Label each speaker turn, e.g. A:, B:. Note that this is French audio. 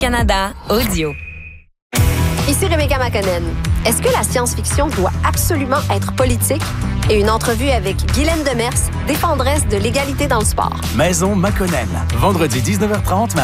A: Canada Audio.
B: Ici Rebecca McConnell. Est-ce que la science-fiction doit absolument être politique? Et une entrevue avec Guylaine Demers, défendresse de l'égalité dans le sport.
C: Maison McConnell, vendredi 19h30,